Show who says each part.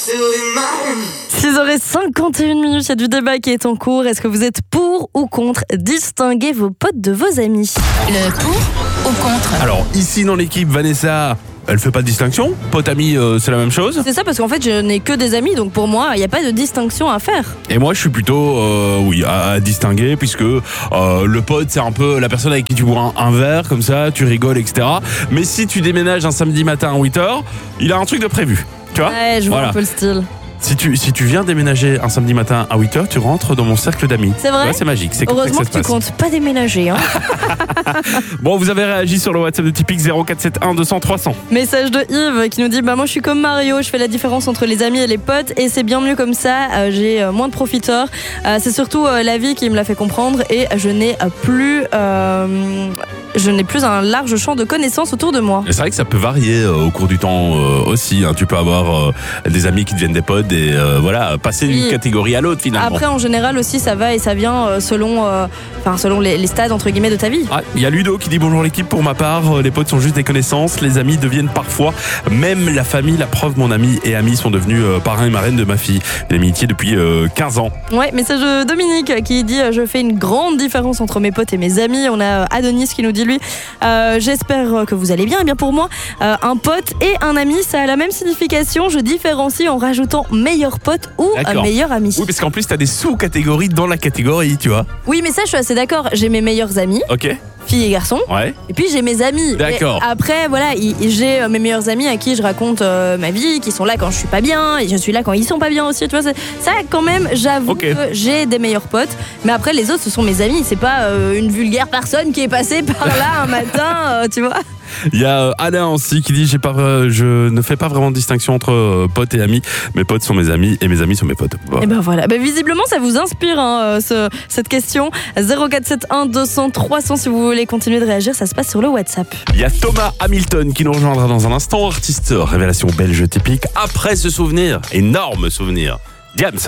Speaker 1: 6h51, il y a du débat qui est en cours. Est-ce que vous êtes pour ou contre distinguer vos potes de vos amis?
Speaker 2: Le pour ou contre?
Speaker 3: Alors, ici dans l'équipe, Vanessa, elle fait pas de distinction. Pote, ami, c'est la même chose.
Speaker 1: C'est ça, parce qu'en fait, je n'ai que des amis, donc pour moi, il n'y a pas de distinction à faire.
Speaker 3: Et moi, je suis plutôt, à distinguer, puisque le pote, c'est un peu la personne avec qui tu bois un verre, comme ça, tu rigoles, etc. Mais si tu déménages un samedi matin à 8h, il a un truc de prévu. Tu vois?
Speaker 1: Ouais, je vois un peu le style.
Speaker 3: Si tu viens déménager un samedi matin à 8h, tu rentres dans mon cercle d'amis.
Speaker 1: C'est vrai?
Speaker 3: Ouais, c'est magique. C'est
Speaker 1: heureusement
Speaker 3: que ça
Speaker 1: que tu comptes pas déménager. Hein.
Speaker 3: Bon, vous avez réagi sur le WhatsApp de Typique 0471 200 300.
Speaker 1: Message de Yves qui nous dit moi je suis comme Mario, je fais la différence entre les amis et les potes et c'est bien mieux comme ça, j'ai moins de profiteurs. C'est surtout la vie qui me l'a fait comprendre et je n'ai plus un large champ de connaissances autour de moi.
Speaker 3: Et c'est vrai que ça peut varier au cours du temps aussi. Hein. Tu peux avoir des amis qui deviennent des potes et passer d'une catégorie à l'autre finalement.
Speaker 1: Après, en général aussi, ça va et ça vient selon les stades entre guillemets de ta vie.
Speaker 3: Il y a Ludo qui dit bonjour l'équipe. Pour ma part, les potes sont juste des connaissances. Les amis deviennent parfois même la famille. La preuve, mon ami et ami sont devenus parrain et marraine de ma fille. Une amitié depuis 15 ans.
Speaker 1: Ouais, message de Dominique qui dit je fais une grande différence entre mes potes et mes amis. On a Adonis qui nous dit lui j'espère que vous allez bien. Et bien pour moi, un pote et un ami, ça a la même signification. Je différencie en rajoutant meilleur pote ou un meilleur ami.
Speaker 3: Oui, parce qu'en plus, t'as des sous-catégories dans la catégorie, tu vois.
Speaker 1: Oui, mais ça, je suis assez d'accord. J'ai mes meilleurs amis.
Speaker 3: Ok.
Speaker 1: Filles et garçons.
Speaker 3: Ouais.
Speaker 1: Et puis j'ai mes amis.
Speaker 3: D'accord.
Speaker 1: Et après, voilà, j'ai mes meilleurs amis à qui je raconte ma vie, qui sont là quand je suis pas bien, et je suis là quand ils sont pas bien aussi. Tu vois, ça quand même, j'avoue que j'ai des meilleurs potes. Mais après, les autres, ce sont mes amis. C'est pas une vulgaire personne qui est passée par là un matin, tu vois.
Speaker 3: Il y a Alain aussi qui dit je ne fais pas vraiment de distinction entre potes et amis. Mes potes sont mes amis et mes amis sont mes potes.
Speaker 1: Et ben voilà, visiblement ça vous inspire cette question. 0471 200 300 si vous voulez continuer de réagir, ça se passe sur le WhatsApp.
Speaker 3: Il y a Thomas Hamilton qui nous rejoindra dans un instant, artiste révélation belge typique. Après ce souvenir, énorme souvenir, Diams.